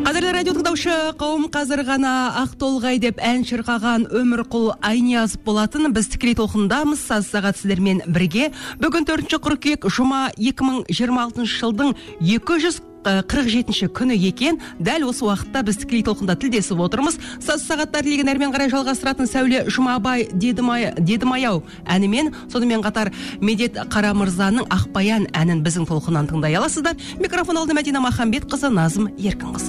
Қадірлі радио тыңдаушы қауым, қазір ғана Ақтолғай деп ән шырқаған Өмірқұл Айниязов болатын. Біз тікелей толқындамыз, сағат сіздермен бірге. Бүгін 4 қыркүйек жұма 2026 жылдың 247 күні екен. Дәл осы уақытта біз тікелей толқында тілдесіп отырмыз. Сағаттар леген әрмен қарай жалғастыратын Сәуле Жұмабай дедім-ау әнімен, сонымен қатар Медет Қарамырзаның Ақбаян әнін біздің толқыннан тыңдай аласыздар. Микрофон алды Мәдина Махамбетқызы, Назым Еркінқызы.